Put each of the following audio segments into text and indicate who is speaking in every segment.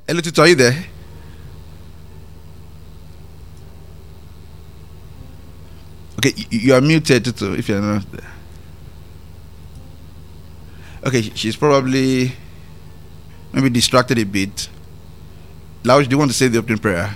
Speaker 1: Hello, Tito, are you there? Okay, you are muted, Tito, if you're not there. Okay, she's probably maybe distracted a bit. Lauj, do you want to say the opening prayer?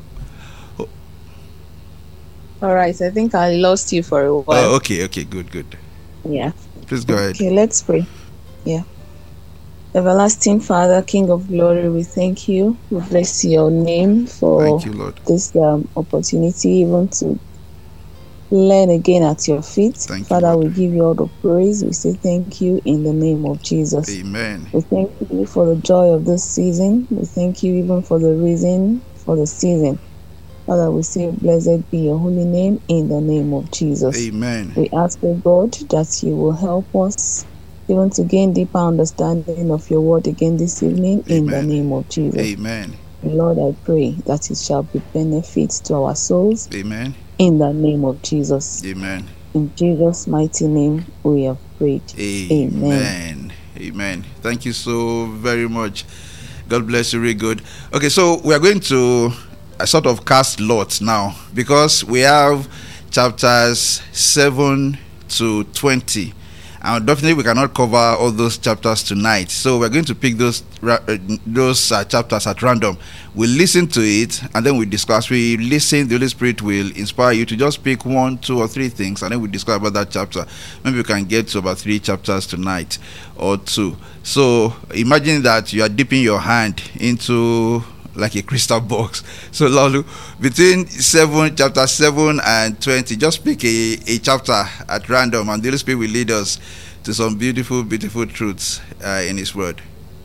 Speaker 2: All right, I think I lost you for a while.
Speaker 1: Oh, okay, good.
Speaker 2: Yeah.
Speaker 1: Please go ahead.
Speaker 2: Okay, let's pray. Yeah. Everlasting Father, King of glory, we thank you. We bless your name for
Speaker 1: Thank you, Lord.
Speaker 2: this opportunity even to learn again at your feet.
Speaker 1: Thank you,
Speaker 2: Father,
Speaker 1: Lord.
Speaker 2: we give you all the praise. We say thank you in the name of Jesus.
Speaker 1: Amen.
Speaker 2: We thank you for the joy of this season. We thank you even for the reason for the season. Father, we say blessed be your holy name in the name of Jesus.
Speaker 1: Amen.
Speaker 2: We ask, O God, that you will help us even to gain deeper understanding of your word again this evening.
Speaker 1: Amen.
Speaker 2: In the name of Jesus.
Speaker 1: Amen.
Speaker 2: And Lord, I pray that it shall be benefits to our souls.
Speaker 1: Amen.
Speaker 2: In the name of Jesus.
Speaker 1: Amen.
Speaker 2: In Jesus' mighty name we have prayed.
Speaker 1: Amen. Amen. Thank you so very much. God bless you, really good. Okay, so we are going to sort of cast lots now, because we have chapters 7 to 20, and definitely we cannot cover all those chapters tonight, so we're going to pick those chapters at random. We'll listen to it and then we discuss. We listen, the Holy Spirit will inspire you to just pick 1, 2 or 3 things, and then we discuss about that chapter. Maybe we can get to about 3 chapters tonight or 2. So imagine that you are dipping your hand into like a crystal box. So Lolu, between chapter 7 and 20, just pick a chapter at random, and the Holy Spirit will lead us to some beautiful truths in His Word.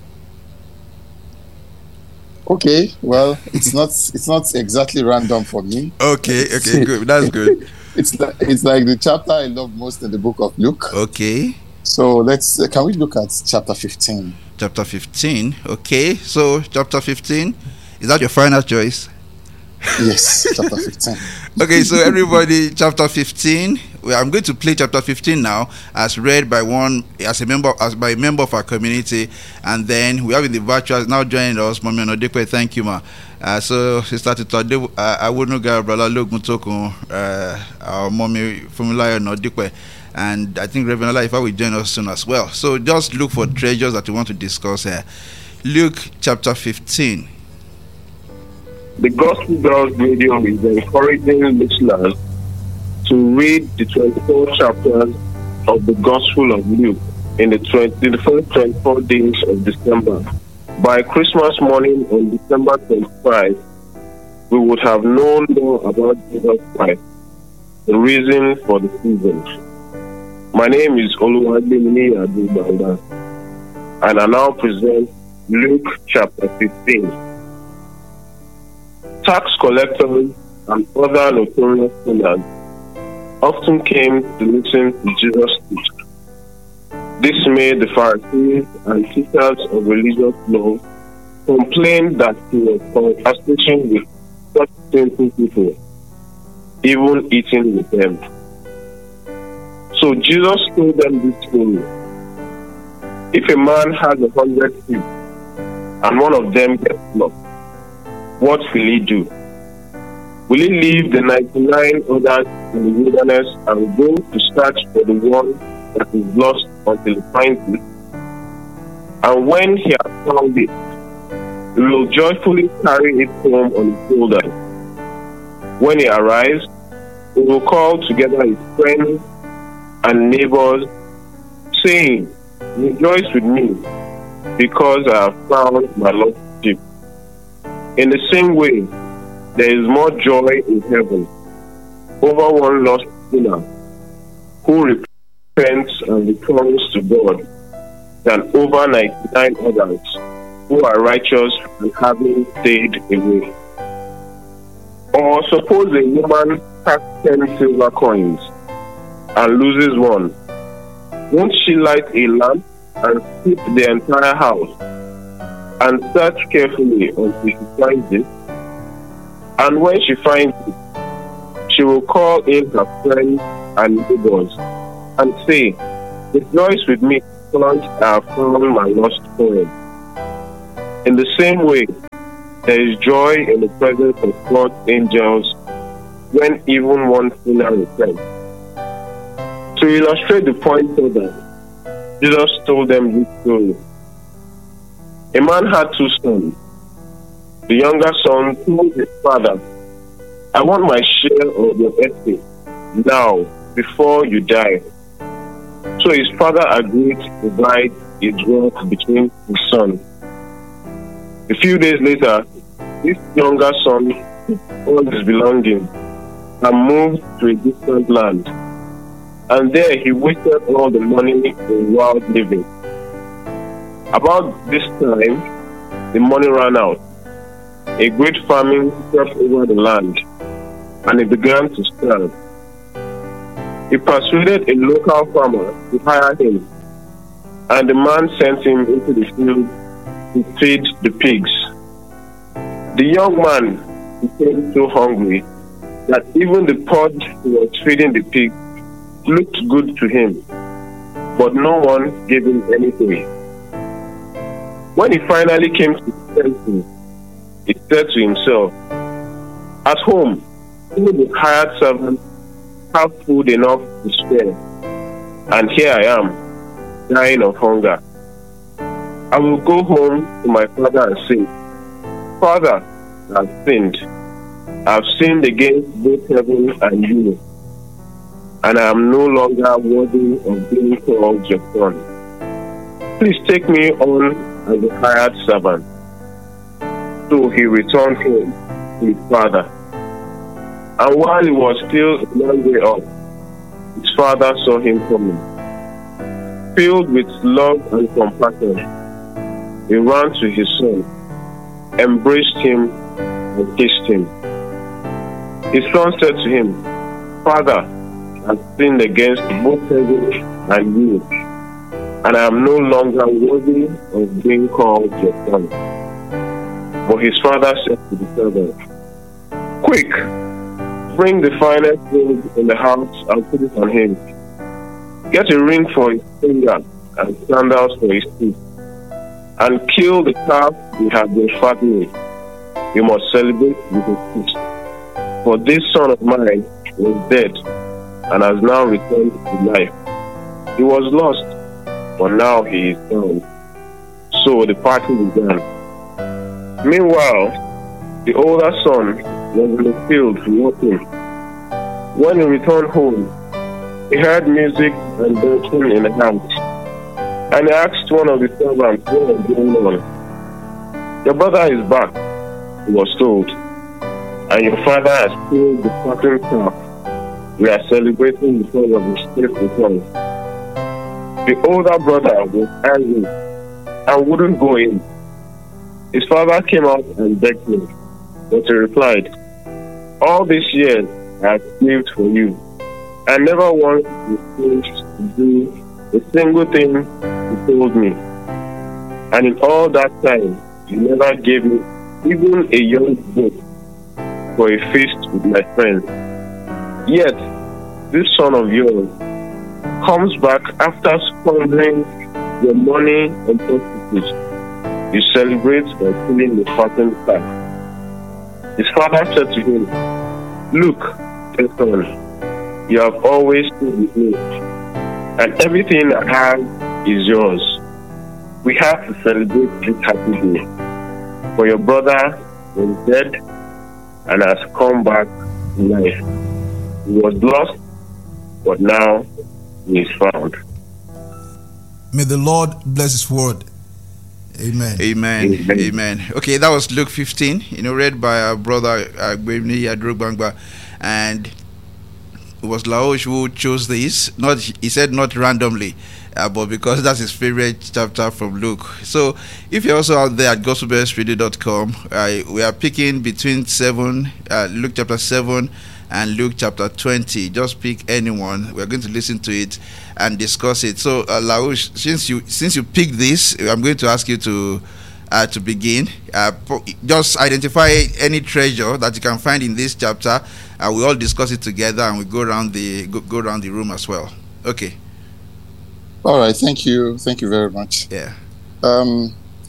Speaker 3: Okay, well, it's not exactly random for me.
Speaker 1: Okay, good. That's good.
Speaker 3: It's like the chapter I love most in the book of Luke.
Speaker 1: Okay.
Speaker 3: So can we look at chapter 15? Chapter
Speaker 1: 15. Okay. So chapter 15, is that your final choice?
Speaker 3: Yes, chapter 15.
Speaker 1: Okay, so everybody, chapter 15. I'm going to play chapter 15 now, as read by a member of our community, and then we have in the virtual now joining us, Mommy Onodikwe. Thank you, ma. So Sister Tito, I would know Brother Loguntoko, our Mommy Fumulayo Onodikwe, and I think Reverend Olaifa will join us soon as well. So just look for treasures that we want to discuss here. Luke chapter 15.
Speaker 4: The Gospel Girls Radio is encouraging listeners to read the 24 chapters of the Gospel of Luke in the first 24 days of December. By Christmas morning on December 25, we would have known more about Jesus Christ, the reason for the season. My name is Oluwademini Adubanda, and I now present Luke chapter 15. Tax collectors and other notorious sinners often came to listen to Jesus teach. This made the Pharisees and teachers of religious law complain that he was conversing with such sinful people, even eating with them. So Jesus told them this story. If a man has 100 sheep and one of them gets lost, what will he do? Will he leave the 99 others in the wilderness and go to search for the one that is lost until he finds it? And when he has found it, he will joyfully carry it home on his shoulders. When he arrives, he will call together his friends and neighbors, saying, "Rejoice with me, because I have found my lost sheep." In the same way, there is more joy in heaven over one lost sinner who repents and returns to God than over 99 others who are righteous and haven't stayed away. Or suppose a woman has 10 silver coins and loses one. Won't she light a lamp and sweep the entire house and search carefully until she finds it? And when she finds it, she will call in her friends and neighbors and say, "Rejoice with me, because I have found my lost coin." In the same way, There is joy in the presence of God's angels when even one sinner repents. To illustrate the point further, Jesus told them this story. A man had 2 sons. The younger son told his father, I want my share of your estate now, before you die. So his father agreed to divide his wealth between his sons. A few days later, this younger son took all his belongings and moved to a distant land. And there he wasted all the money in wild living. About this time, the money ran out. A great famine swept over the land, and it began to starve. He persuaded a local farmer to hire him, and the man sent him into the field to feed the pigs. The young man became so hungry that even the pod who was feeding the pigs looked good to him, but no one gave him anything. When he finally came to his senses, he said to himself, at home, even the hired servants have food enough to spare, and here I am, dying of hunger. I will go home to my father and say, Father, I have sinned. I have sinned against both heaven and you, and I am no longer worthy of being called your son. Please take me on as a hired servant. So he returned home to his father. And while he was still a long way off, his father saw him coming. Filled with love and compassion, he ran to his son, embraced him, and kissed him. His son said to him, Father, I have sinned against both heaven and you, and I am no longer worthy of being called your son. But his father said to the servant, Quick, bring the finest robe in the house and put it on him. Get a ring for his finger and sandals for his feet, and kill the calf we have been fattening. You must celebrate with a feast. For this son of mine was dead and has now returned to life. He was lost, but now he is found. So the party began. Meanwhile, the older son was in the field working. When he returned home, he heard music and dancing in the house. And he asked one of the servants what was going on. Your brother is back, he was told, and your father has killed the fattened calf. We are celebrating because of his safe return. The older brother was angry and wouldn't go in. His father came out and begged him, but he replied, All these years I have lived for you, and never once refused to do a single thing you told me. And in all that time, you never gave me even a young goat for a feast with my friends. Yet, this son of yours comes back after squandering your money on prostitutes. You celebrate by killing the fattened calf. His father said to him, Look, dear son, you have always stood with me, and everything I have is yours. We have to celebrate this happy day, for your brother was dead and has come back to life. He was lost, but now he is found.
Speaker 1: May the Lord bless his word. Amen. Amen. Amen. Okay, that was Luke 15, read by our brother Gbemni Adrogbangba, and it was Laosh who chose this. He said not randomly, but because that's his favorite chapter from Luke. So if you're also out there at gospelbellsradio.com, we are picking between Luke chapter 7 and Luke chapter 20. Just pick anyone. We're going to listen to it and discuss it. So Laosh, since you picked this, I'm going to ask you to begin. Just identify any treasure that you can find in this chapter. We all discuss it together, and we go around the room as well. Okay.
Speaker 3: All right. Thank you very much.
Speaker 1: Yeah.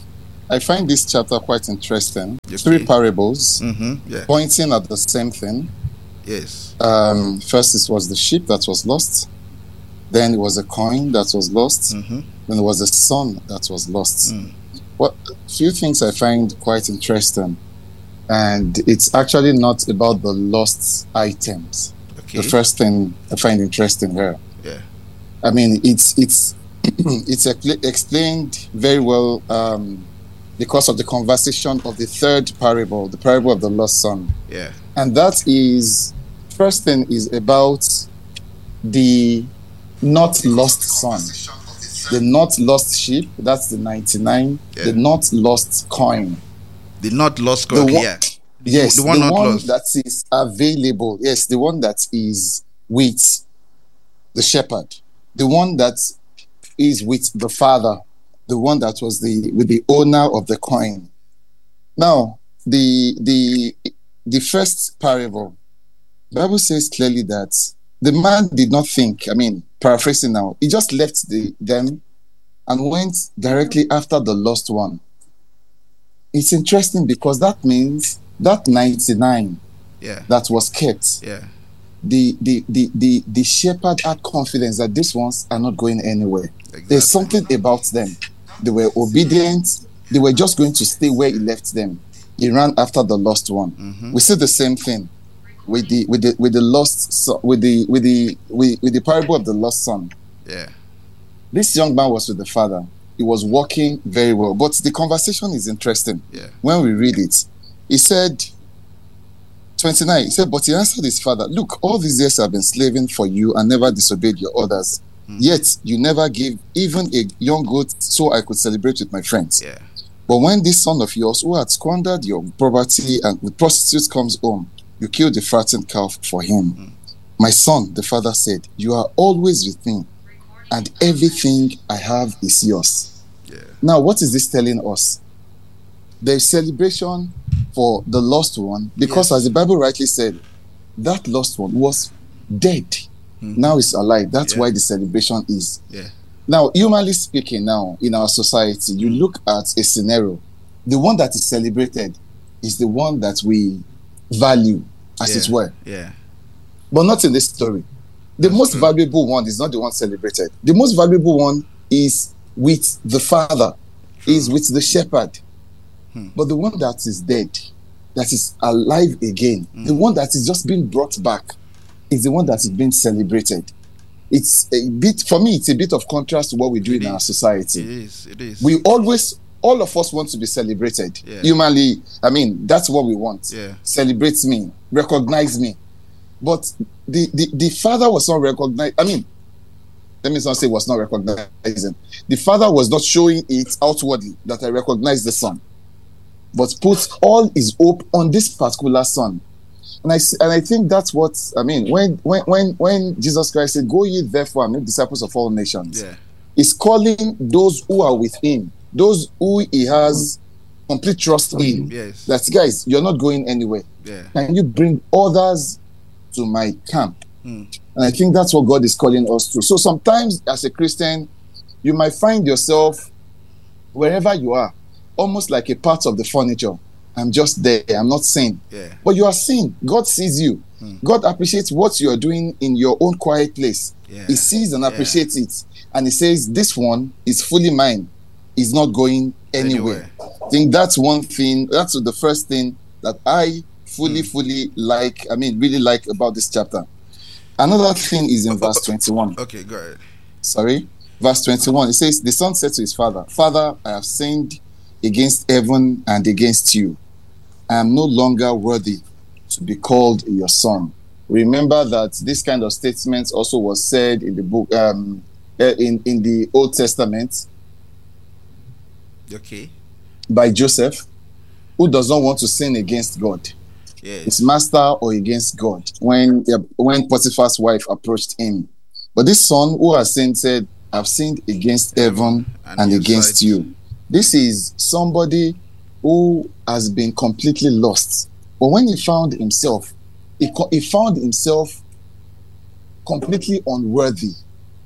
Speaker 3: I find this chapter quite interesting.
Speaker 1: Okay.
Speaker 3: 3 parables
Speaker 1: Yeah.
Speaker 3: pointing at the same thing.
Speaker 1: Yes.
Speaker 3: First, it was the sheep that was lost. Then it was a coin that was lost. Then it was a son that was lost. Well, a few things I find quite interesting. And it's actually not about the lost items.
Speaker 1: Okay.
Speaker 3: The first thing I find interesting here.
Speaker 1: Yeah.
Speaker 3: I mean, it's explained very well because of the conversation of the 3rd parable, the parable of the lost son.
Speaker 1: Yeah.
Speaker 3: And that is, first thing is about the not lost son, the not lost sheep, that's the 99, the not lost coin.
Speaker 1: The not lost coin,
Speaker 3: Yes,
Speaker 1: the one not lost.
Speaker 3: That is available. Yes, the one that is with the shepherd, the one that is with the father, the one that was with the owner of the coin. Now, the first parable, the Bible says clearly that the man did not think, I mean, paraphrasing now, he just left them and went directly after the lost one. It's interesting because that means that 99 that was kept, the shepherd had confidence that these ones are not going anywhere. Exactly. There's something about them. They were obedient. They were just going to stay where he left them. He ran after the lost one. We see the same thing with the lost son, with the parable of the lost son.
Speaker 1: Yeah. This
Speaker 3: young man was with the father. He was walking very well, but the conversation is interesting.
Speaker 1: Yeah.
Speaker 3: When we read it, he said, 29, he said, but he answered his father, look, all these years I've been slaving for you and never disobeyed your orders. Yet you never gave even a young goat so I could celebrate with my friends.
Speaker 1: Yeah.
Speaker 3: But when this son of yours who had squandered your property and with prostitutes comes home, you killed the fattened calf for him. My son, the father said, you are always with me, and everything I have is yours.
Speaker 1: Yeah.
Speaker 3: Now, what is this telling us? There's celebration for the lost one, because as the Bible rightly said, that lost one was dead. Now he's alive. That's why the celebration is.
Speaker 1: Yeah.
Speaker 3: Now, humanly speaking, now in our society, you look at a scenario. The one that is celebrated is the one that we value, as it were.
Speaker 1: Yeah.
Speaker 3: But not in this story. The most valuable one is not the one celebrated. The most valuable one is with the father, is with the shepherd. But the one that is dead, that is alive again, the one that is just being brought back, is the one that is being celebrated. It's a bit, for me, it's a bit of contrast to what we do in our society.
Speaker 1: It is.
Speaker 3: We always, all of us want to be celebrated. Yeah. Humanly, I mean, that's what we want.
Speaker 1: Yeah.
Speaker 3: Celebrate me, recognize me. But the father was not recognized. I mean, let me not say was not recognizing. The father was not showing it outwardly that I recognize the son, but put all his hope on this particular son. And I think that's what I mean when Jesus Christ said, "Go ye therefore and make disciples of all nations."
Speaker 1: Yeah.
Speaker 3: He's calling those who are with him, those who he has complete trust in.
Speaker 1: Yes.
Speaker 3: That, guys, you're not going anywhere.
Speaker 1: Yeah.
Speaker 3: Can you bring others to my camp? And I think that's what God is calling us to. So sometimes as a Christian, you might find yourself wherever you are, almost like a part of the furniture. I'm just there. I'm not seen.
Speaker 1: Yeah.
Speaker 3: But you are seen. God sees you. God appreciates what you are doing in your own quiet place.
Speaker 1: Yeah.
Speaker 3: He sees and appreciates it. And he says, this one is fully mine. He's not going anywhere. I think that's one thing. That's the first thing that I fully like. I mean, really like about this chapter. Another thing is in verse 21.
Speaker 1: Okay, go ahead.
Speaker 3: Sorry. Verse 21. It says, the son said to his father, Father, I have sinned against heaven and against you. I am no longer worthy to be called your son. Remember that this kind of statement also was said in the book, in the Old Testament.
Speaker 1: Okay.
Speaker 3: By Joseph, who does not want to sin against God.
Speaker 1: Yes.
Speaker 3: His master or against God. When Potiphar's wife approached him. But this son who has sinned said, I've sinned against heaven and against you. This is somebody who has been completely lost. But when he found himself, he found himself completely unworthy.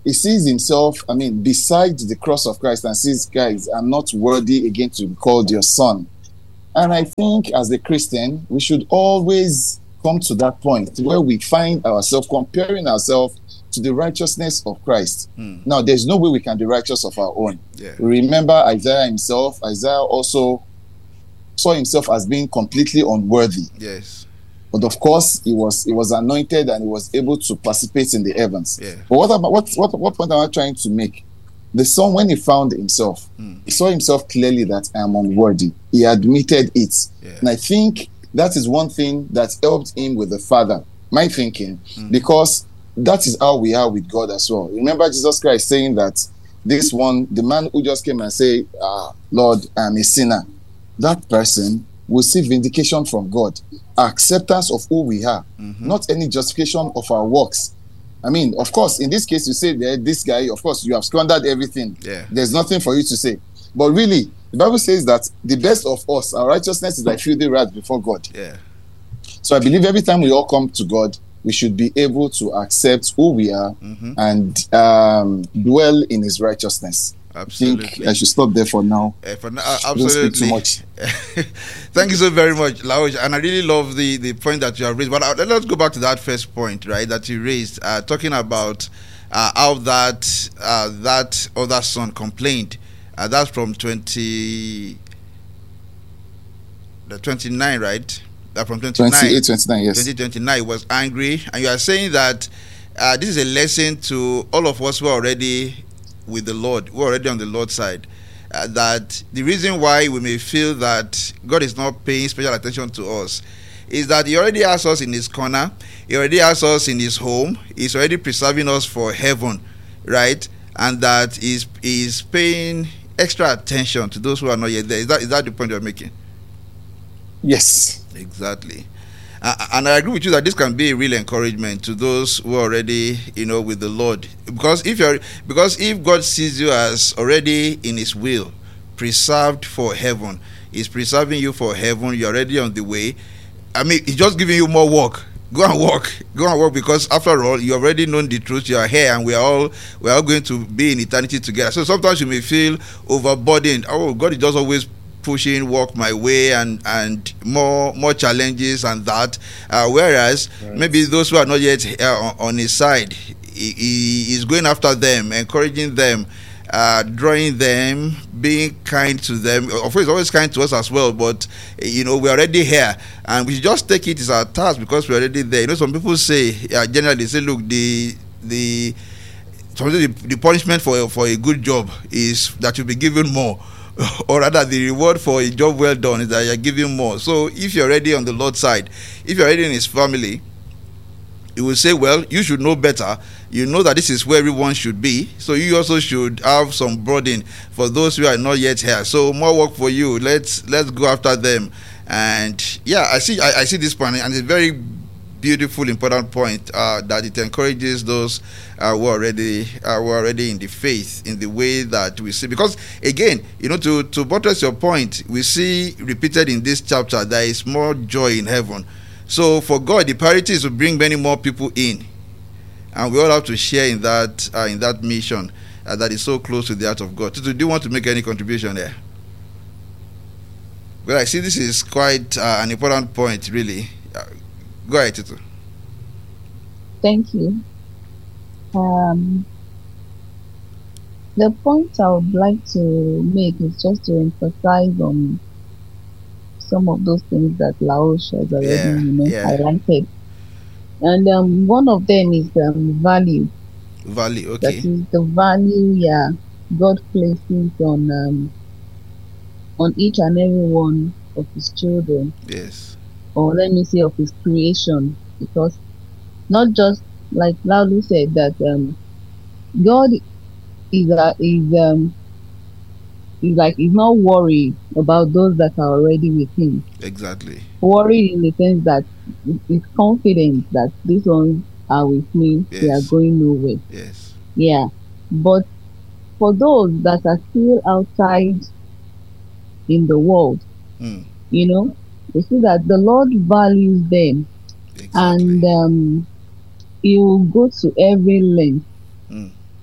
Speaker 3: he sees himself, beside the cross of Christ, and says, guys, I'm not worthy again to be called your son. And I think as a Christian, we should always come to that point where we find ourselves comparing ourselves to the righteousness of Christ. Now, there's no way we can be righteous of our own.
Speaker 1: Yeah.
Speaker 3: Remember Isaiah himself. Isaiah also saw himself as being completely unworthy.
Speaker 1: Yes.
Speaker 3: But of course, he was anointed and he was able to participate in the heavens.
Speaker 1: Yeah.
Speaker 3: But what point am I trying to make? The son, when he found himself, he saw himself clearly that I am unworthy. He admitted it.
Speaker 1: Yeah.
Speaker 3: And I think that is one thing that helped him with the Father, my thinking, because that is how we are with God as well. Remember Jesus Christ saying that this one, the man who just came and say, Lord, I'm a sinner, that person will see vindication from God, acceptance of who we are, not any justification of our works. Of course, in this case, you say that this guy, of course, you have squandered everything.
Speaker 1: Yeah.
Speaker 3: There's nothing for you to say. But really, the Bible says that the best of us, our righteousness is like filthy rags before God.
Speaker 1: Yeah.
Speaker 3: So I believe every time we all come to God, we should be able to accept who we are and dwell in his righteousness.
Speaker 1: Absolutely.
Speaker 3: I think I should stop there for now.
Speaker 1: Absolutely.
Speaker 3: Don't speak too much.
Speaker 1: Thank you so very much, Laoj. And I really love the point that you have raised. But let's go back to that first point, right, that you raised, talking about how that other son complained. That's from 29, right? From 29,
Speaker 3: 28, 29, yes.
Speaker 1: 2029, he was angry. And you are saying that this is a lesson to all of us who are already with the Lord, who are already on the Lord's side. That the reason why we may feel that God is not paying special attention to us is that he already has us in his corner. He already has us in his home. He's already preserving us for heaven, right? And that he's paying extra attention to those who are not yet there. Is that the point you're making?
Speaker 3: Yes.
Speaker 1: Exactly. And I agree with you that this can be a real encouragement to those who are already, with the Lord. Because if God sees you as already in his will, preserved for heaven, he's preserving you for heaven, you're already on the way. He's just giving you more work. Go and work, because after all, you already known the truth. You are here, and we are all going to be in eternity together. So sometimes you may feel overburdened. Oh, God is just always pushing work my way and more challenges and that. Whereas maybe those who are not yet on his side, he is going after them, encouraging them, drawing them, being kind to them. Of course, he's always kind to us as well, but we're already here, and we just take it as our task because we're already there. Some people say, generally, they say, look, the punishment for a good job is that you'll be given more. Or rather, the reward for a job well done is that you're giving more. So if you're already on the Lord's side, if you're already in his family, he will say, well, you should know better. You know that this is where everyone should be. So you also should have some burden for those who are not yet here. So more work for you. Let's go after them. And yeah, I see this point, and it's a very beautiful, important point that it encourages those who are already in the faith in the way that we see. Because again, to buttress your point, we see repeated in this chapter there is more joy in heaven. So for God, the priority is to bring many more people in, and we all have to share in that mission that is so close to the heart of God. Tutu, do you want to make any contribution there? Well, I see this is quite an important point, really. Go ahead, Tutu.
Speaker 2: Thank you. The point I would like to make is just to emphasize on some of those things that Laoj has already highlighted. And one of them is value.
Speaker 1: Value, okay.
Speaker 2: That is the value, God places on each and every one of his children.
Speaker 1: Yes.
Speaker 2: Or let me say of his creation. Because not just like Laolu said that God is not worried about those that are already with him.
Speaker 1: Exactly.
Speaker 2: Worried in the sense that he's confident that these ones are with me.
Speaker 1: Yes.
Speaker 2: They are going nowhere.
Speaker 1: Yes.
Speaker 2: Yeah. But for those that are still outside in the world, you see that the Lord values them.
Speaker 1: Exactly.
Speaker 2: And he will go to every length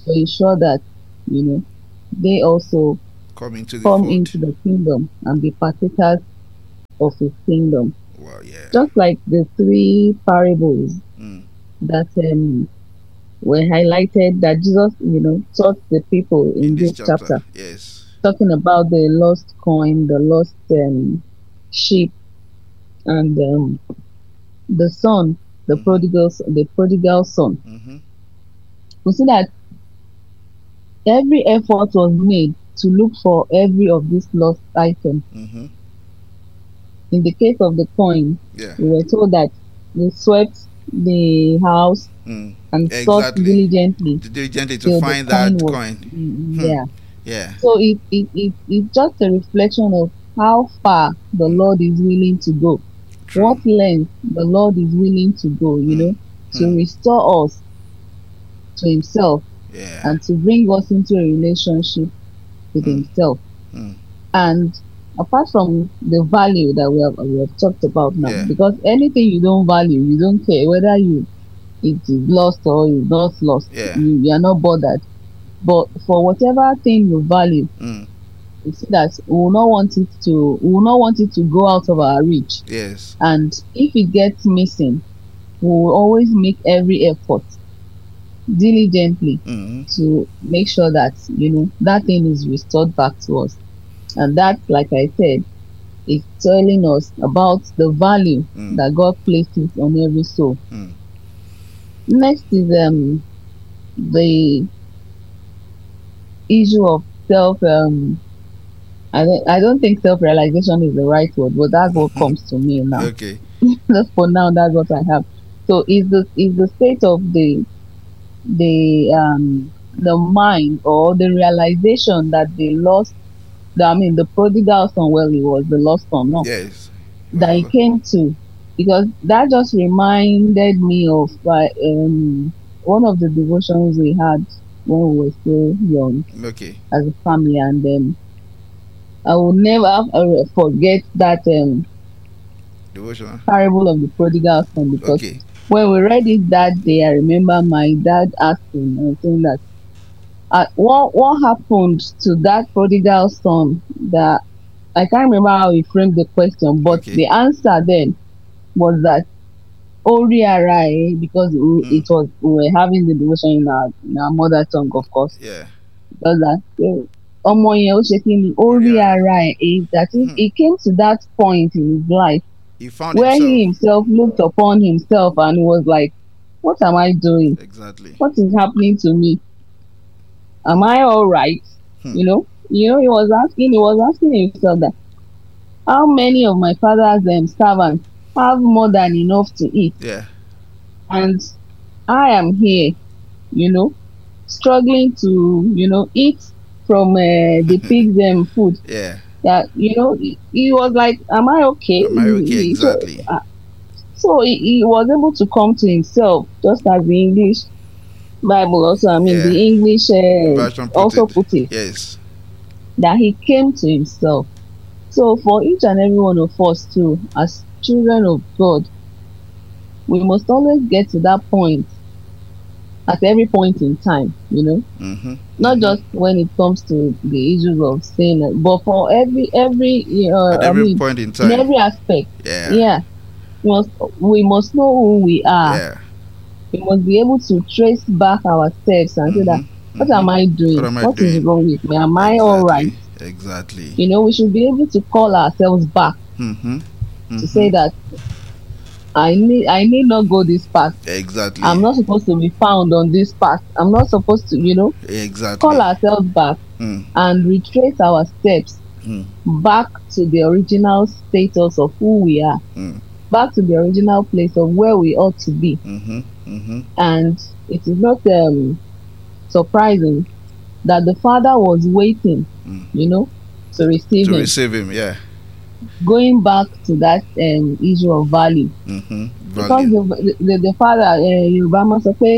Speaker 2: to ensure that, they also
Speaker 1: come into
Speaker 2: the kingdom and be partakers of his kingdom.
Speaker 1: Well, yeah.
Speaker 2: Just like the 3 parables that were highlighted that Jesus, taught the people in this chapter.
Speaker 1: Yes.
Speaker 2: Talking about the lost coin, the lost sheep, and the son, the prodigal son.
Speaker 1: Mm-hmm.
Speaker 2: We see that every effort was made to look for every of these lost items.
Speaker 1: Mm-hmm.
Speaker 2: In the case of the coin, we were told that they swept the house and sought diligently
Speaker 1: to find that coin.
Speaker 2: Yeah. So it's just a reflection of how far the Lord is willing to go.
Speaker 1: True.
Speaker 2: What length the Lord is willing to go, to restore us to himself and to bring us into a relationship with himself. And apart from the value that we have talked about now, because anything you don't value, you don't care whether it is lost or it's not lost. You are not bothered. But for whatever thing you value, you see that we will not want it to go out of our reach.
Speaker 1: Yes.
Speaker 2: And if it gets missing, we will always make every effort diligently to make sure that that thing is restored back to us. And that, like I said, is telling us about the value that God places on every soul. Next is the issue of self. I don't think self-realization is the right word, but that's what comes to me now.
Speaker 1: Okay.
Speaker 2: Just for now, that's what I have. So is the state of the mind, or the realization that they lost. The prodigal son, he was the lost son, no?
Speaker 1: Yes.
Speaker 2: That he came to, because that just reminded me of one of the devotions we had when we were still young, as a family, and then I will never forget that
Speaker 1: devotion
Speaker 2: parable of the prodigal son, because when we read it that day, I remember my dad asking and saying that what happened to that prodigal son. That I can't remember how he framed the question, but the answer then was that Oriarai, because it was, we were having the devotion in our mother tongue, of course.
Speaker 1: Yeah.
Speaker 2: Because that Oriarai is that he came to that point in his life where he himself looked upon himself and he was like, what am I doing?
Speaker 1: Exactly.
Speaker 2: What is happening to me? Am I all right? He was asking himself that, how many of my father's servants have more than enough to eat?
Speaker 1: Yeah.
Speaker 2: And I am here, struggling to, eat from the pigs' food.
Speaker 1: Yeah.
Speaker 2: That, he was like, am I okay?
Speaker 1: Am I okay? Exactly.
Speaker 2: So he was able to come to himself, just as the English Bible also, the English also put it.
Speaker 1: Yes.
Speaker 2: That he came to himself. So for each and every one of us too, as children of God, we must always get to that point at every point in time, not just when it comes to the issues of sin, but for every
Speaker 1: point in time,
Speaker 2: in every aspect.
Speaker 1: Yeah.
Speaker 2: We must know who we are.
Speaker 1: Yeah.
Speaker 2: We must be able to trace back our steps and say that, what am I doing? What is wrong with me? Am I all right?
Speaker 1: Exactly.
Speaker 2: We should be able to call ourselves back to say that I need not go this path.
Speaker 1: Exactly.
Speaker 2: I'm not supposed to be found on this path. I'm not supposed to,
Speaker 1: exactly,
Speaker 2: call ourselves back and retrace our steps back to the original status of who we are, back to the original place of where we ought to be. And it is not surprising that the father was waiting, to receive him.
Speaker 1: Yeah.
Speaker 2: Going back to that issue of value. Because the father, Yoruba must say,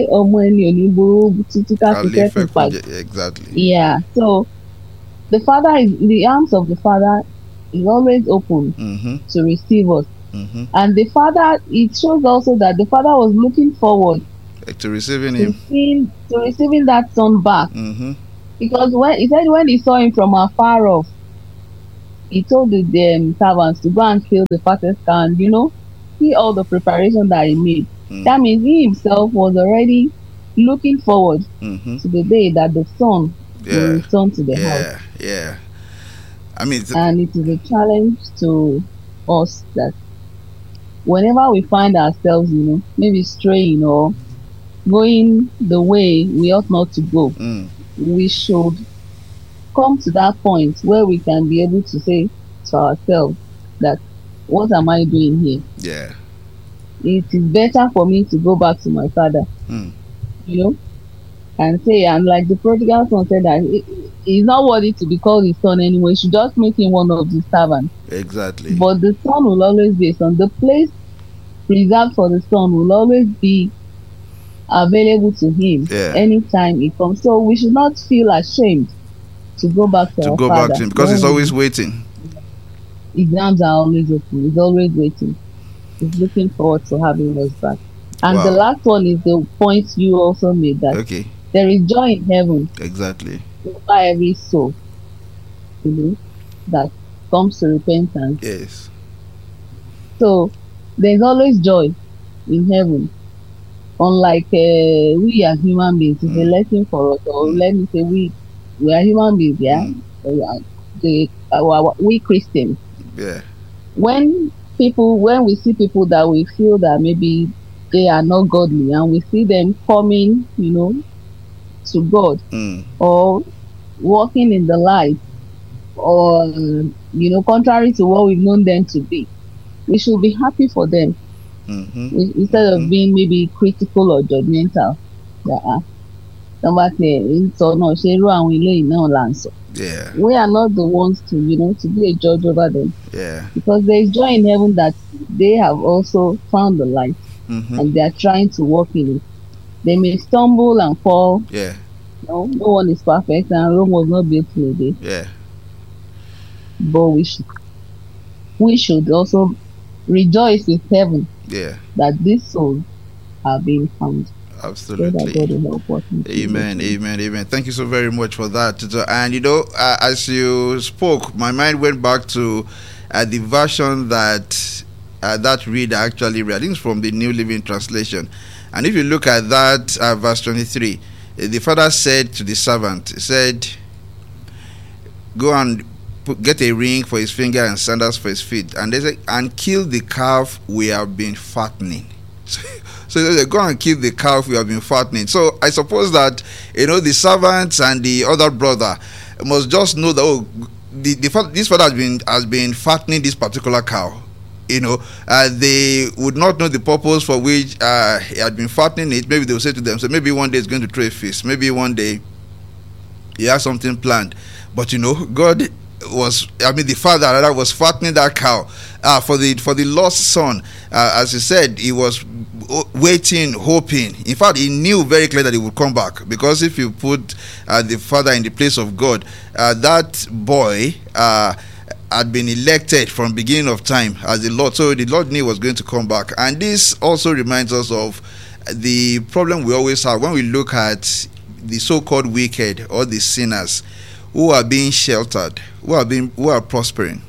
Speaker 1: exactly.
Speaker 2: Yeah. So the arms of the father is always open to receive us. And the father, it shows also that the father was looking forward
Speaker 1: to receiving him,
Speaker 2: to receiving that son back.
Speaker 1: Mm-hmm.
Speaker 2: Because when he saw him from afar off, he told the servants to go and kill the fattest cow, and see all the preparation that he made. That means he himself was already looking forward
Speaker 1: Mm-hmm.
Speaker 2: to the day that the son will return to the house.
Speaker 1: Yeah. I mean,
Speaker 2: and it is a challenge to us that whenever we find ourselves, maybe straying or going the way we ought not to go, we should come to that point where we can be able to say to ourselves that, what am I doing here?
Speaker 1: Yeah.
Speaker 2: It is better for me to go back to my father, and say, and like the prodigal son said, that he's not worthy to be called his son anyway. Should just make him one of the servants.
Speaker 1: Exactly.
Speaker 2: But the son will always be a son. The place reserved for the son will always be available to him anytime he comes. So we should not feel ashamed to go back to our father.
Speaker 1: Back to him, because he's always waiting.
Speaker 2: Exams are always open. He's always waiting. He's looking forward to having us back. And the last one is the point you also made, that there is joy in heaven.
Speaker 1: Exactly.
Speaker 2: Over every soul, that comes to repentance.
Speaker 1: Yes.
Speaker 2: So there's always joy in heaven. Unlike we are human beings, it's a lesson for us. Or let me say, we are human beings, we Christians.
Speaker 1: Yeah.
Speaker 2: When we see people that we feel that maybe they are not godly, and we see them coming, to God, or walking in the light, or contrary to what we've known them to be, we should be happy for them, instead of being maybe critical or judgmental.
Speaker 1: Yeah.
Speaker 2: We are not the ones to be a judge over them.
Speaker 1: Yeah.
Speaker 2: Because there is joy in heaven that they have also found the light, and they are trying to walk in it. They may stumble and fall.
Speaker 1: Yeah.
Speaker 2: No one is perfect, and Rome was not built in a day.
Speaker 1: Yeah.
Speaker 2: But we should also rejoice with heaven.
Speaker 1: Yeah.
Speaker 2: That these souls are being found.
Speaker 1: Absolutely. Amen. Thank you so very much for that. And as you spoke, my mind went back to the version that reader actually read. I think it's from the New Living Translation. And if you look at that verse 23, the father said to the servant, he said, go and get a ring for his finger and sandals for his feet, and they said, and kill the calf we have been fattening. So they go and kill the calf we have been fattening. So I suppose that the servants and the other brother must just know that this father has been fattening this particular cow. They would not know the purpose for which he had been fattening it. Maybe they will say to them, so maybe one day he's going to throw a feast. Maybe one day he has something planned. But God the father rather was fattening that cow for the lost son. As he said, he was waiting, hoping. In fact, he knew very clearly that he would come back, because if you put the father in the place of God, that boy had been elected from beginning of time as the Lord. So the Lord knew he was going to come back. And this also reminds us of the problem we always have when we look at the so-called wicked or the sinners who are being sheltered, who are prospering.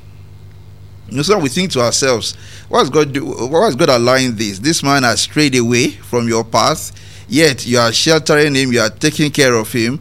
Speaker 1: So we think to ourselves, why is God allowing this? This man has strayed away from your path, yet you are sheltering him, you are taking care of him,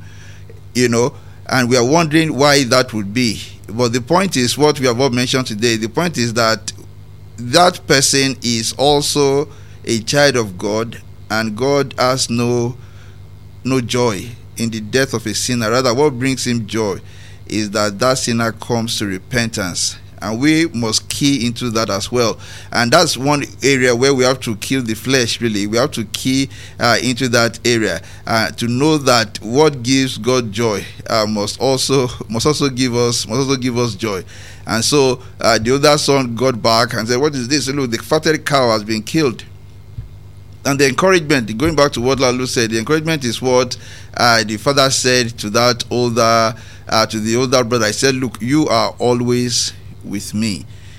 Speaker 1: and we are wondering why that would be. But the point is what we have all mentioned today. The point is that person is also a child of God, and God has no joy in the death of a sinner. Rather, what brings him joy is that sinner comes to repentance, and we must key into that as well. And that's one area where we have to kill the flesh. Really, we have to key into that area to know that what gives God joy must also give us joy. And so the other son got back and said, "What is this? Look, the fatted cow has been killed." And the encouragement, going back to what Lalu said, the encouragement is what the father said to the older brother. He said, "Look, you are always with me.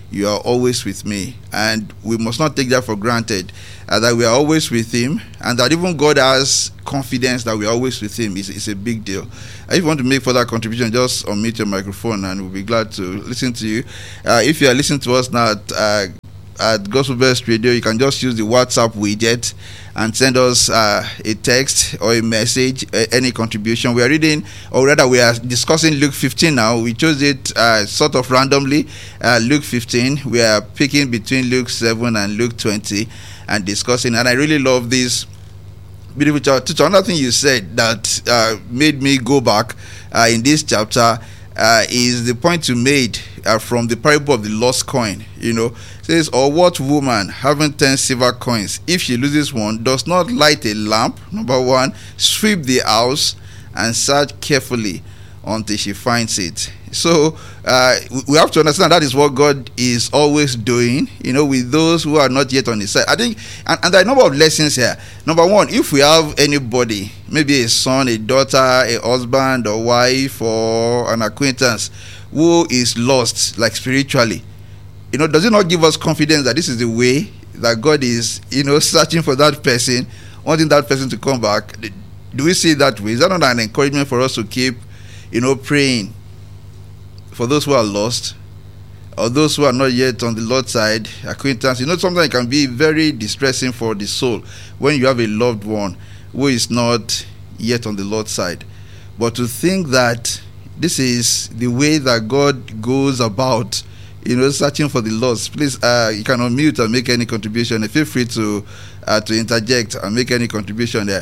Speaker 1: you are always with me. And we must not take that for granted, that we are always with him, and that even God has confidence that we are always with him. It's a big deal. If you want to make further contribution, just unmute your microphone and we'll be glad to listen to you. If you are listening to us now at Gospel Best Radio, you can just use the WhatsApp widget and send us a text or a message, any contribution. We are reading, or rather we are discussing Luke 15 now. We chose it sort of randomly, Luke 15. We are picking between Luke 7 and Luke 20 and discussing, and I really love this beautiful chapter. Another thing you said that made me go back in this chapter is the point you made from the parable of the lost coin. It says, or what woman having 10 silver coins, if she loses one, does not light a lamp, number one, sweep the house, and search carefully until she finds it. So we have to understand that is what God is always doing, with those who are not yet on his side. I think, and there are a number of lessons here. Number one, if we have anybody, maybe a son, a daughter, a husband or wife, or an acquaintance who is lost, like spiritually, does it not give us confidence that this is the way that God is, searching for that person, wanting that person to come back? Do we see it that way? Is that not an encouragement for us to keep, praying for those who are lost, or those who are not yet on the Lord's side, acquaintance? Sometimes it can be very distressing for the soul when you have a loved one who is not yet on the Lord's side. But to think that this is the way that God goes about, searching for the lost. Please, you can unmute and make any contribution. Feel free to interject and make any contribution there.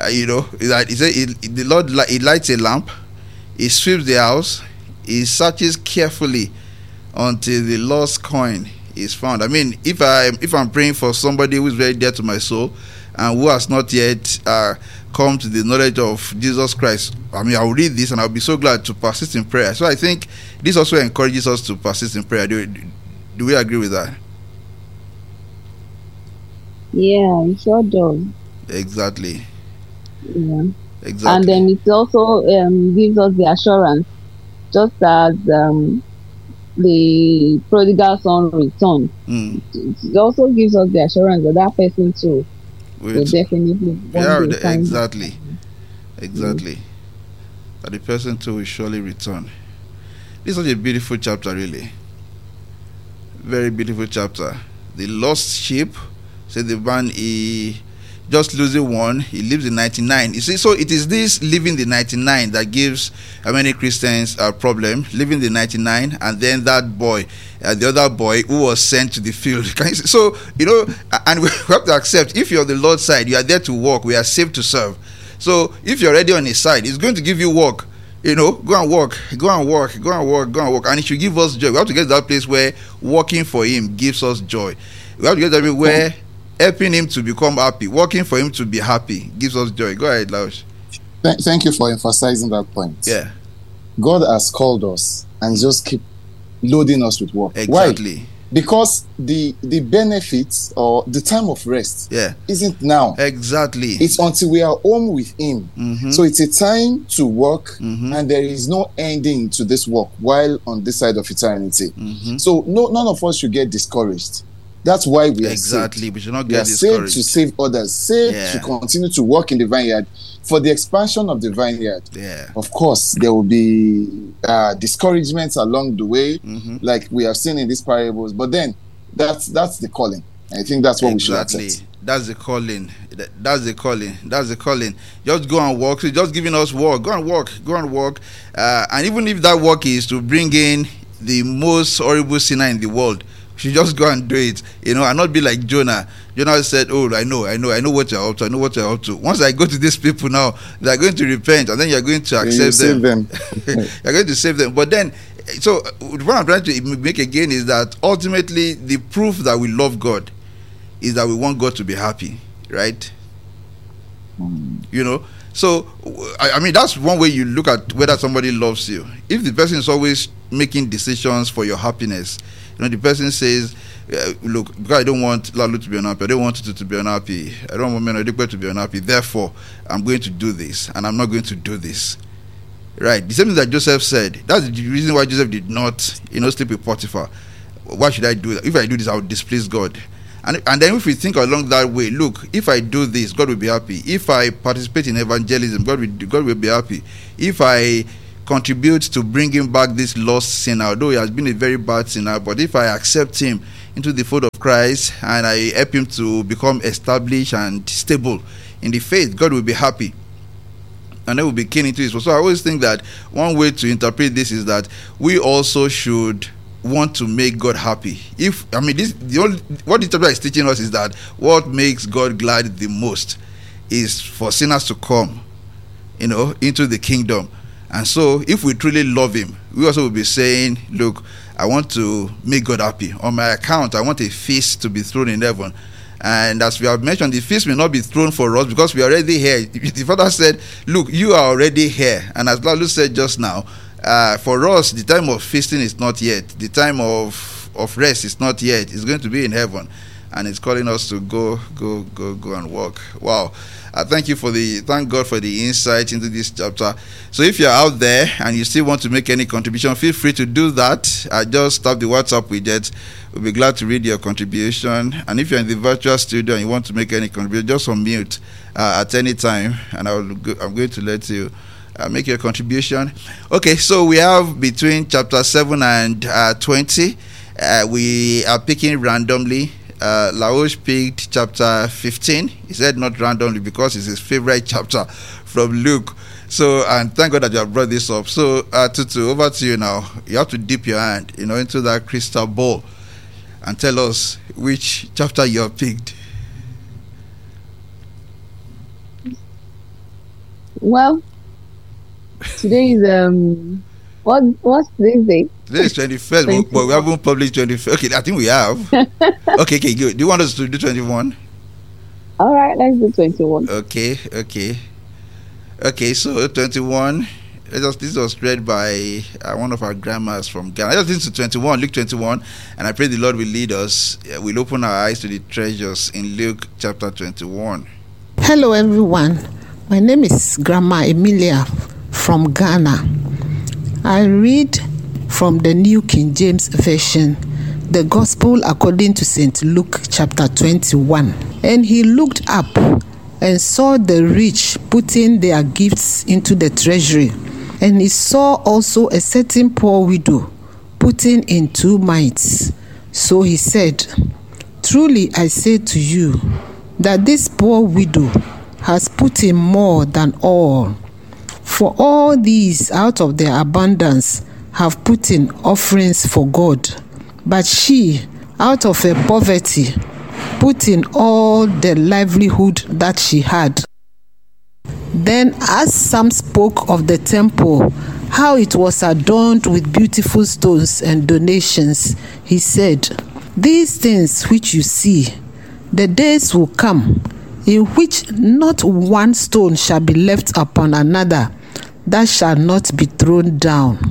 Speaker 1: The Lord, he lights a lamp, he sweeps the house, he searches carefully until the lost coin is found. I mean, if I'm praying for somebody who is very dear to my soul and who has not yet come to the knowledge of Jesus Christ, I'll read this and I'll be so glad to persist in prayer. So I think this also encourages us to persist in prayer. Do we agree with that?
Speaker 2: Yeah, it sure does.
Speaker 1: Exactly.
Speaker 2: Yeah.
Speaker 1: Exactly.
Speaker 2: And then it also gives us the assurance, just as the prodigal son returned. It also gives us the assurance that that person too will definitely
Speaker 1: exactly. That the person too will surely return. This is such a beautiful chapter, really. Very beautiful chapter. The lost sheep, said the man, he just losing one, he leaves the 99. You see, so it is this leaving the 99 that gives many Christians a problem. Leaving the 99, and then that boy, the other boy who was sent to the field. So, and we have to accept, if you're on the Lord's side, you are there to work, we are saved to serve. So if you're already on his side, he's going to give you work. Go and work, and it should give us joy. We have to get to that place where working for him gives us joy. We have to get that where helping him to become happy, working for him to be happy gives us joy. Go ahead, Laush.
Speaker 3: Thank you for emphasizing that point.
Speaker 1: Yeah.
Speaker 3: God has called us and just keep loading us with work.
Speaker 1: Exactly.
Speaker 3: Why? Because the benefits or the time of rest isn't now.
Speaker 1: Exactly.
Speaker 3: It's until we are home with him.
Speaker 1: Mm-hmm.
Speaker 3: So it's a time to work, and there is no ending to this work while on this side of eternity.
Speaker 1: Mm-hmm.
Speaker 3: So none of us should get discouraged. That's why we are saved.
Speaker 1: We should not get discouraged.
Speaker 3: Saved to save others, saved to continue to work in the vineyard for the expansion of the vineyard.
Speaker 1: Yeah.
Speaker 3: Of course, there will be discouragements along the way, like we have seen in these parables. But then, that's the calling. I think that's what we should accept.
Speaker 1: That's the calling. That's the calling. Just go and work. So just giving us work. Go and work. And even if that work is to bring in the most horrible sinner in the world, you just go and do it, and not be like Jonah. Jonah said, "Oh, I know what you're up to. Once I go to these people now, they're going to repent, and then you're going to accept them. You're going to save them." But then, so what I'm trying to make again is that ultimately the proof that we love God is that we want God to be happy, right? So I mean, that's one way you look at whether somebody loves you. If the person is always making decisions for your happiness, the person says, look, because I don't want Lalu to be unhappy, I don't want Tutu to be unhappy, I don't want Menodikwe to be unhappy, therefore I'm going to do this and I'm not going to do this. Right? The same thing that Joseph said. That's the reason why Joseph did not, sleep with Potiphar. why should I do that? If I do this, I will displease God. And then if we think along that way, look, if I do this, God will be happy. If I participate in evangelism, God will be happy. If I contribute to bringing back this lost sinner, although he has been a very bad sinner, but if I accept him into the fold of Christ and I help him to become established and stable in the faith, God will be happy. And then we'll be keen into this. So I always think that one way to interpret this is that we also should want to make God happy. What the chapter is teaching us is that what makes God glad the most is for sinners to come, into the kingdom. And so if we truly love him, we also will be saying, look, I want to make God happy. On my account, I want a feast to be thrown in heaven. And as we have mentioned, the feast may not be thrown for us because we are already here. The Father said, look, you are already here. And as Lalu said just now, for us, the time of feasting is not yet. The time of rest is not yet. It's going to be in heaven. And it's calling us to go and walk. Wow. Thank God for the insight into this chapter. So if you're out there and you still want to make any contribution, feel free to do that. Just tap the WhatsApp widget. We'll be glad to read your contribution. And if you're in the virtual studio and you want to make any contribution, just unmute at any time, and I'm going to let you make your contribution. Okay, so we have between chapter 7 and 20. We are picking randomly. Laosh picked chapter 15. He said not randomly because it's his favorite chapter from Luke. So, and thank God that you have brought this up. So, Tutu, over to you now. You have to dip your hand, into that crystal ball and tell us which chapter you have picked.
Speaker 2: Well, today is what's today's date?
Speaker 1: Today is 21st, but we haven't published 21st. Okay, I think we have. Okay, good. Do you want us to do 21?
Speaker 2: All right, let's do 21.
Speaker 1: Okay, so 21. This was read by one of our grandmas from Ghana. Let us listen to 21, Luke 21, and I pray the Lord will lead us. We'll open our eyes to the treasures in Luke chapter 21.
Speaker 5: Hello, everyone. My name is Grandma Emilia from Ghana. I read from the New King James Version, the Gospel according to St. Luke chapter 21. And he looked up and saw the rich putting their gifts into the treasury. And he saw also a certain poor widow putting in 2 mites. So he said, truly I say to you, that this poor widow has put in more than all. For all these out of their abundance have put in offerings for God. But she, out of her poverty, put in all the livelihood that she had. Then as some spoke of the temple, how it was adorned with beautiful stones and donations, he said, these things which you see, the days will come, in which not one stone shall be left upon another, that shall not be thrown down.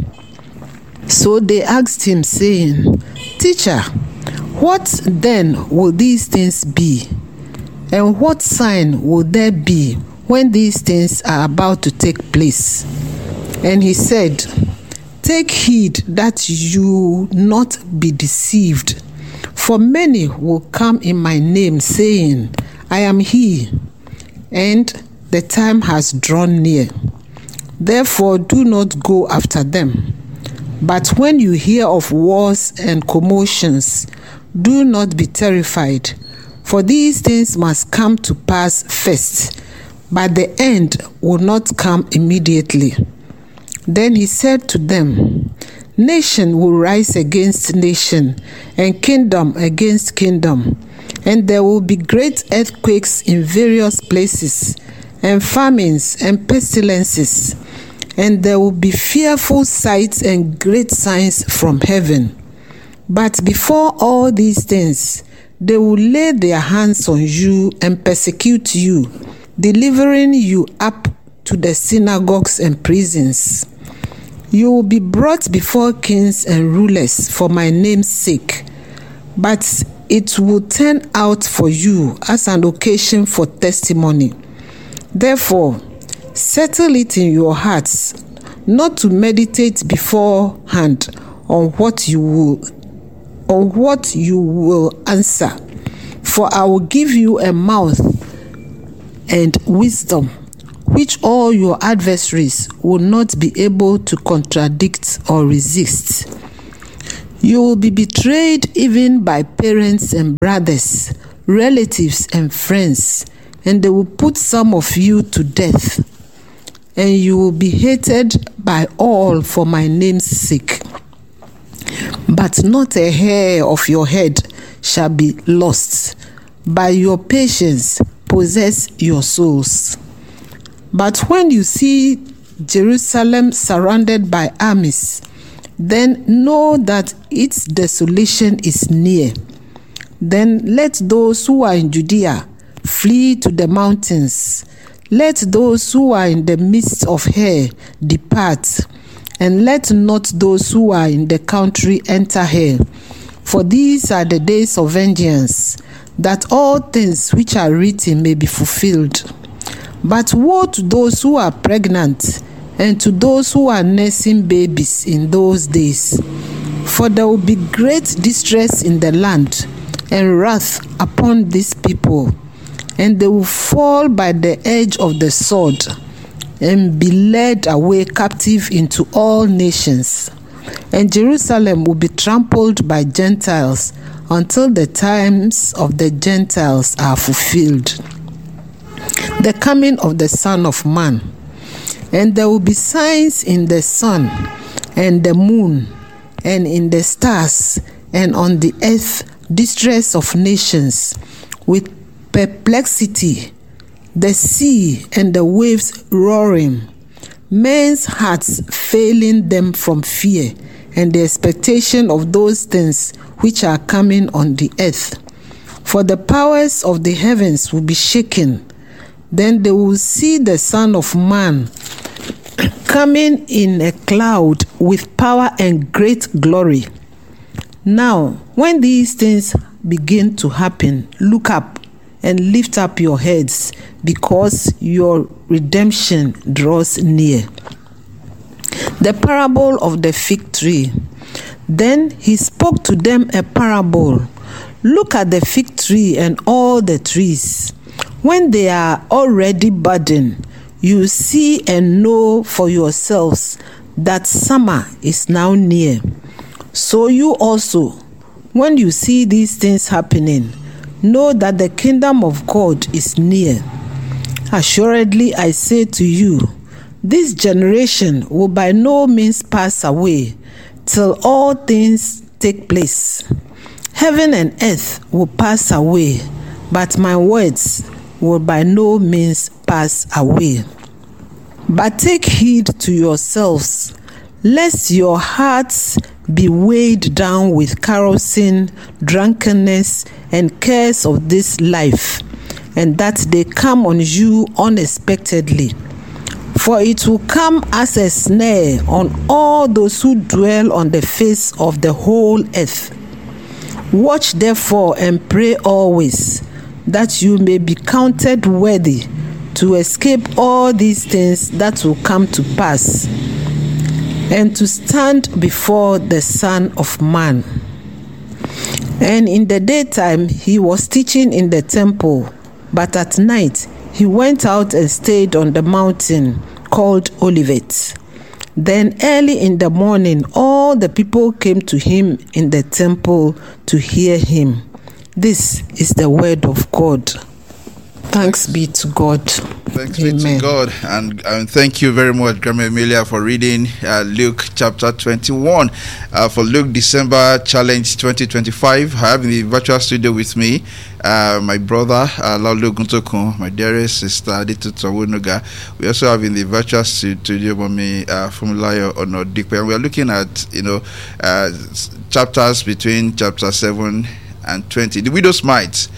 Speaker 5: So they asked him, saying, Teacher, what then will these things be? And what sign will there be when these things are about to take place? And he said, Take heed that you not be deceived. For many will come in my name, saying, I am he, and the time has drawn near. Therefore do not go after them. But when you hear of wars and commotions, do not be terrified, for these things must come to pass first, but the end will not come immediately. Then he said to them, Nation will rise against nation, and kingdom against kingdom, and there will be great earthquakes in various places, and famines and pestilences, and there will be fearful sights and great signs from heaven. But before all these things, they will lay their hands on you and persecute you, delivering you up to the synagogues and prisons. You will be brought before kings and rulers for my name's sake, but it will turn out for you as an occasion for testimony. Therefore, settle it in your hearts not to meditate beforehand on what you will on what you will answer. For I will give you a mouth and wisdom, which all your adversaries will not be able to contradict or resist. You will be betrayed even by parents and brothers, relatives and friends, and they will put some of you to death. And you will be hated by all for my name's sake. But not a hair of your head shall be lost. By your patience possess your souls. But when you see Jerusalem surrounded by armies, then know that its desolation is near. Then let those who are in Judea flee to the mountains. Let those who are in the midst of her depart, and let not those who are in the country enter her. For these are the days of vengeance, that all things which are written may be fulfilled. But woe to those who are pregnant, and to those who are nursing babies in those days. For there will be great distress in the land, and wrath upon these people, and they will fall by the edge of the sword, and be led away captive into all nations. And Jerusalem will be trampled by Gentiles until the times of the Gentiles are fulfilled. The coming of the Son of Man. And there will be signs in the sun, and the moon, and in the stars, and on the earth distress of nations, with perplexity, the sea and the waves roaring, men's hearts failing them from fear, and the expectation of those things which are coming on the earth. For the powers of the heavens will be shaken. Then they will see the Son of Man coming in a cloud with power and great glory. Now, when these things begin to happen, look up and lift up your heads, because your redemption draws near. The parable of the fig tree. Then he spoke to them a parable. Look at the fig tree and all the trees. When they are already budding, you see and know for yourselves that summer is now near. So you also, when you see these things happening, know that the kingdom of God is near. Assuredly, I say to you, this generation will by no means pass away till all things take place. Heaven and earth will pass away, but my words will by no means pass away. But take heed to yourselves, lest your hearts be weighed down with carousing, drunkenness, and cares of this life, and that they come on you unexpectedly. For it will come as a snare on all those who dwell on the face of the whole earth. Watch therefore and pray always, that you may be counted worthy to escape all these things that will come to pass, and to stand before the Son of Man. And in the daytime he was teaching in the temple, but at night he went out and stayed on the mountain called Olivet. Then early in the morning all the people came to him in the temple to hear him. This is the word of God. Thanks be to God.
Speaker 1: Thanks
Speaker 5: Amen.
Speaker 1: be to God. And thank you very much, Grandma Emilia, for reading Luke chapter 21 for Luke December Challenge 2025. I have in the virtual studio with me my brother, Laulu Guntokun, my dearest sister, Aditu Tawunuga. We also have in the virtual studio Mommy Fumulayo Onodikwe. And we are looking at, chapters between chapter 7 and 20. The widow's mite.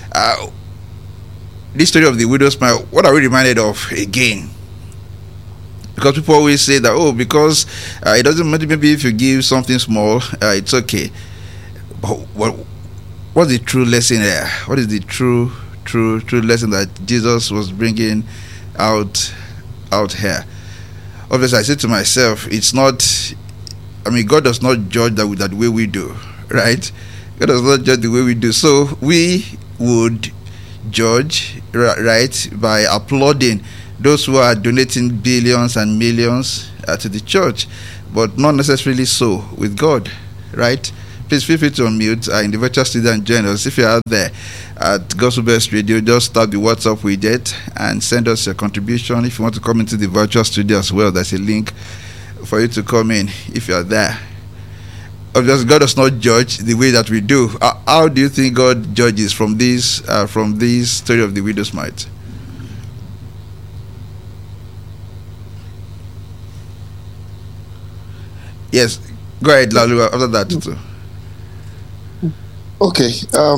Speaker 1: This story of the widow's mite, what are we reminded of again? Because people always say that, because it doesn't matter, maybe if you give something small, it's okay. But what's the true lesson there? What is the true lesson that Jesus was bringing out here? Obviously, I said to myself, it's not, God does not judge that way we do. right? God does not judge the way we do. So we would judge, right, by applauding those who are donating billions and millions to the church, but not necessarily so with God, right? Please feel free to unmute in the virtual studio and join us. If you're out there at Gospel Best Radio, just tap the WhatsApp widget and send us your contribution. If you want to come into the virtual studio as well, there's a link for you to come in if you're there. Obviously, God does not judge the way that we do. How do you think God judges from this story of the widow's mite? Yes, go ahead, Lalu, after that too.
Speaker 3: Okay.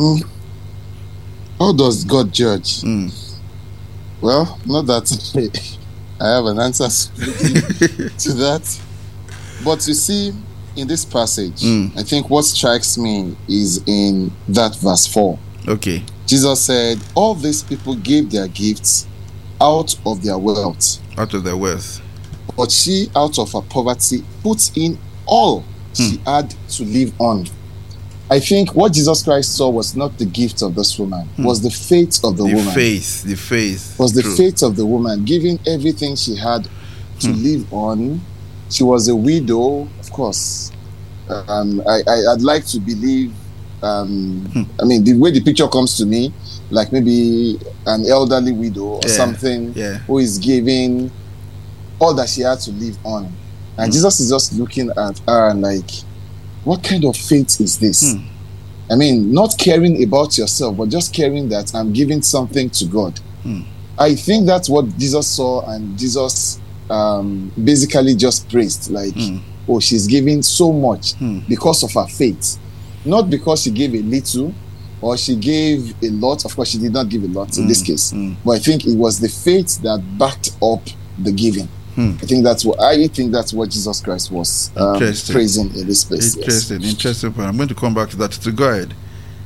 Speaker 3: How does God judge? Well, not that I have an answer to that. But you see, in this passage, I think what strikes me is in that verse 4.
Speaker 1: Okay.
Speaker 3: Jesus said, all these people gave their gifts out of their wealth.
Speaker 1: Out of their wealth.
Speaker 3: But she, out of her poverty, put in all she had to live on. I think what Jesus Christ saw was not the gift of this woman, was the faith of the woman.
Speaker 1: The faith.
Speaker 3: Was the faith of the woman, giving everything she had to live on. She was a widow, of course. I'd like to believe, I mean, the way the picture comes to me, like maybe an elderly widow or something who is giving all that she had to live on. And Jesus is just looking at her and like, what kind of faith is this? I mean, not caring about yourself, but just caring that I'm giving something to God. I think that's what Jesus saw, and Jesus basically just praised, like, oh, she's giving so much because of her faith. Not because she gave a little or she gave a lot. Of course, she did not give a lot in this case. But I think it was the faith that backed up the giving. I think that's what Jesus Christ was praising in this place.
Speaker 1: Interesting point. I'm going to come back to that. To go ahead.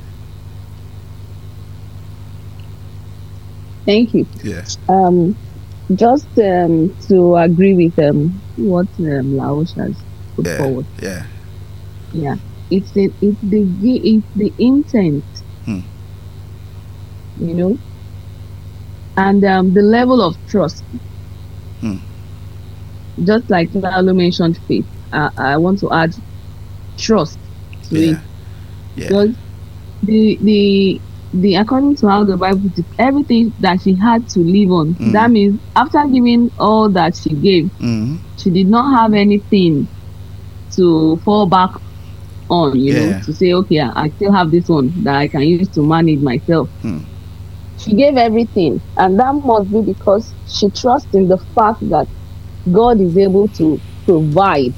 Speaker 2: Thank you.
Speaker 1: Yes.
Speaker 2: Just to agree with what Laosh has put forward. Yeah. It's the intent. You know, and the level of trust. Just like Lalo mentioned faith, I want to add trust to it. Because the according to how the Bible puts it, everything that she had to live on, that means after giving all that she gave, she did not have anything to fall back on, you know, to say, okay, I still have this one that I can use to manage myself. She gave everything, and that must be because she trusts in the fact that God is able to provide.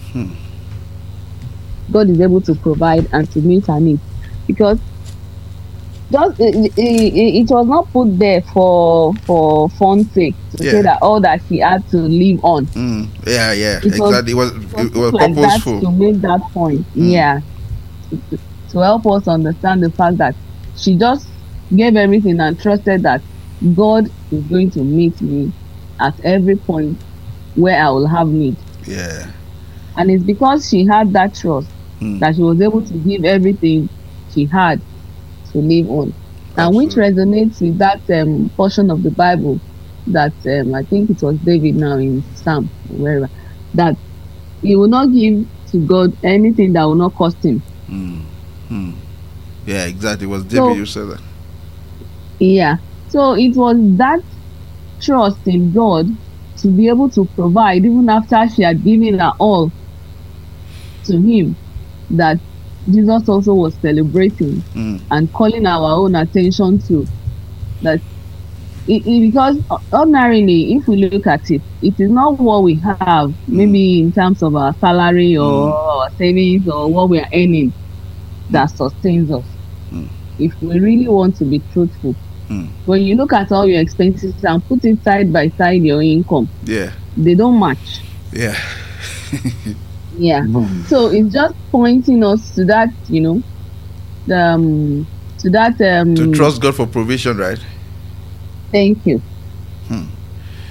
Speaker 2: God is able to provide and to meet her needs, because just it was not put there for fun's sake to say that all that she had to live on.
Speaker 1: Exactly. It was
Speaker 2: like
Speaker 1: purposeful
Speaker 2: that to make that point. To help us understand the fact that she just gave everything and trusted that God is going to meet me at every point where I will have need. And it's because she had that trust that she was able to give everything she had to live on. And which resonates with that portion of the Bible that I think it was David now in Psalm, wherever, that he will not give to God anything that will not cost him.
Speaker 1: Yeah, exactly. It was David who said that.
Speaker 2: Yeah. So it was that trust in God to be able to provide even after she had given her all to him that Jesus also was celebrating and calling our own attention to. That because ordinarily, if we look at it, it is not what we have, maybe in terms of our salary or our savings or what we are earning, that sustains us. If we really want to be truthful, when you look at all your expenses and put it side by side your income, they don't match. So it's just pointing us to that, you know, to trust
Speaker 1: God for provision, right?
Speaker 2: Thank you.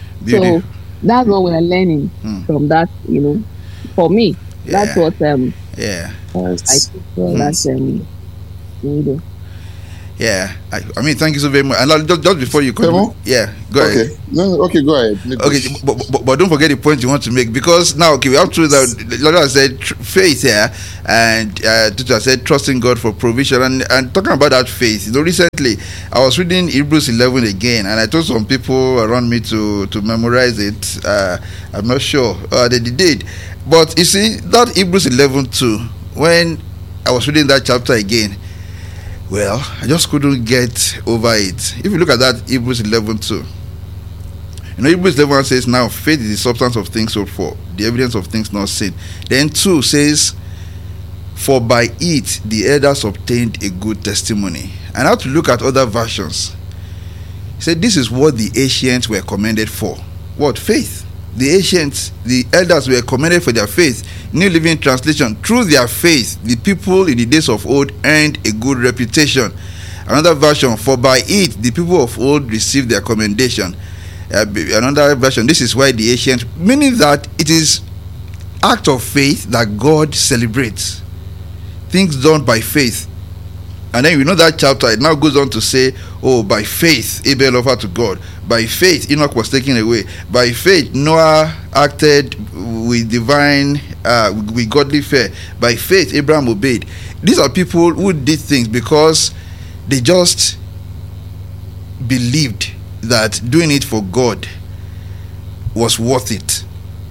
Speaker 2: So that's what we are learning from that, you know. For me, that's what
Speaker 1: Yeah.
Speaker 2: I think that's reading.
Speaker 1: Yeah, I mean, thank you so very much. And just before you continue, yeah, go ahead.
Speaker 3: Okay, go ahead. Maybe.
Speaker 1: Okay, but don't forget the point you want to make, because now, okay, we have to that. Lord said faith here, and Tutu said trusting God for provision, and talking about that faith. Recently I was reading Hebrews 11 again, and I told some people around me to memorize it. I'm not sure they did, but you see that Hebrews 11 too. When I was reading that chapter again, well, I just couldn't get over it. If you look at that Hebrews 11:2, Hebrews 11 says, now faith is the substance of things hoped for, the evidence of things not seen. Then 2 says, for by it the elders obtained a good testimony. And I have to look at other versions. He said, this is what the ancients were commended for. What? Faith. The ancients, the elders were commended for their faith. New Living Translation, through their faith, the people in the days of old earned a good reputation. Another version, for by it, the people of old received their commendation. Another version, this is why the ancients, meaning that it is act of faith that God celebrates. Things done by faith. And then we know that chapter, it now goes on to say, oh, by faith Abel offered to God. By faith Enoch was taken away. By faith Noah acted with divine, with godly fear. By faith Abraham obeyed. These are people who did things because they just believed that doing it for God was worth it.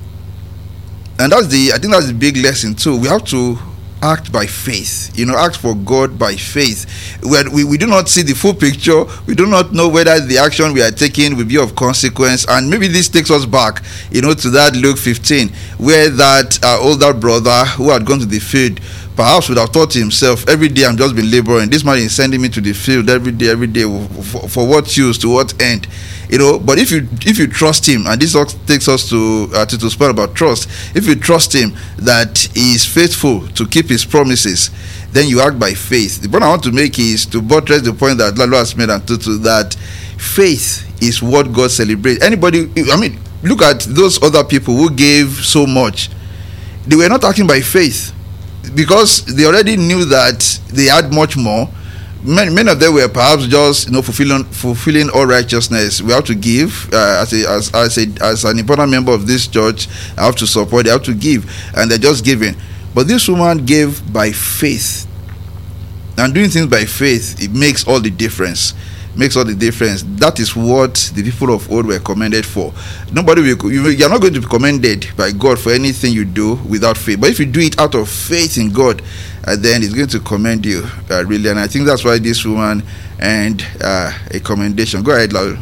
Speaker 1: And I think that's the big lesson too. We have to act by faith, act for God by faith. We do not see the full picture. We do not know whether the action we are taking will be of consequence. And maybe this takes us back, to that Luke 15, where that older brother who had gone to the field perhaps would have thought to himself, every day I'm just been laboring. This man is sending me to the field every day, for what use, to what end? But if you trust him, and this takes us to speak about trust. If you trust him that he is faithful to keep his promises, then you act by faith. The point I want to make is to buttress the point that Lalo has made, and that faith is what God celebrates. Look at those other people who gave so much. They were not acting by faith because they already knew that they had much more. Many of them were perhaps just fulfilling all righteousness. We have to give as an important member of this church. I have to support. They have to give, and they're just giving. But this woman gave by faith, and doing things by faith, it makes all the difference. That is what the people of old were commended for. You're not going to be commended by God for anything you do without faith. But if you do it out of faith in God, then He's going to commend you, really. And I think that's why this woman earned a commendation. Go ahead, Laul.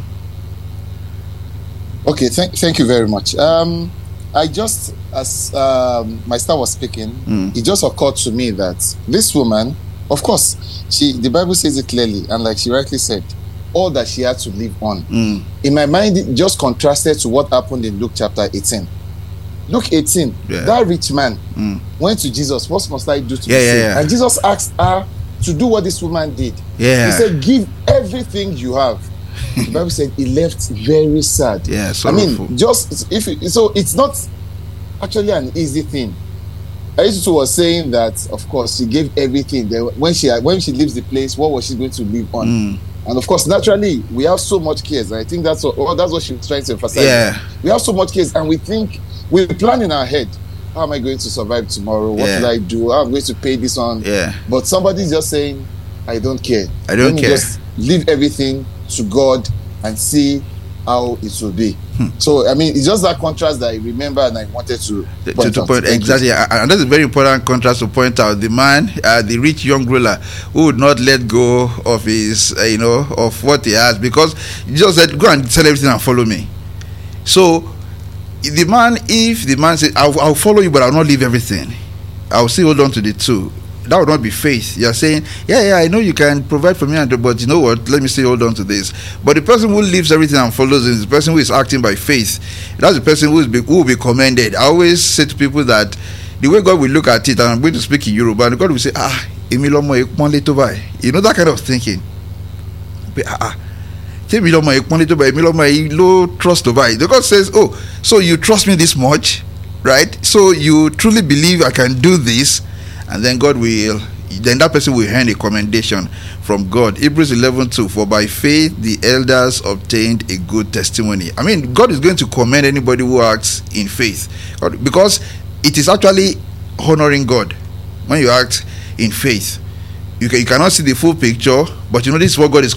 Speaker 3: Okay, thank you very much. I just, as my star was speaking, it just occurred to me that this woman, of course, the Bible says it clearly, and like she rightly said, all that she had to live on. In my mind, it just contrasted to what happened in Luke chapter 18. Luke 18, that rich man went to Jesus. What must I do to be saved? And Jesus asked her to do what this woman did. He said, give everything you have. The Bible said he left very sad.
Speaker 1: Sorrowful.
Speaker 3: So it's not actually an easy thing. Aisha was saying that, of course, she gave everything. When she leaves the place, what was she going to live on? And of course, naturally, we have so much cares. I think that's what she was trying to emphasize. We have so much cares, and we think, we plan in our head, how am I going to survive tomorrow? What will I do? How am I going to pay this on? But somebody's just saying, I don't care. Let me just leave everything to God and see how it will be. So it's just that contrast that I remember, and I wanted to point out.
Speaker 1: Exactly, and that's a very important contrast to point out. The man, the rich young ruler, who would not let go of his, of what he has, because he just said, "Go and sell everything and follow me." So, if the man said, "I'll follow you, but I'll not leave everything. I'll still hold on to the two," that would not be faith. You're saying, I know you can provide for me, but you know what? Let me still hold on to this. But the person who leaves everything and follows is the person who is acting by faith. That's the person who will be commended. I always say to people that the way God will look at it, and I'm going to speak in Yoruba, and God will say, that kind of thinking. The God says, so you trust me this much, right? So you truly believe I can do this. and then that person will earn a commendation from God. Hebrews 11:2, for by faith the elders obtained a good testimony. I mean, God is going to commend anybody who acts in faith, because it is actually honoring God when you act in faith. You cannot see the full picture, but this is what God is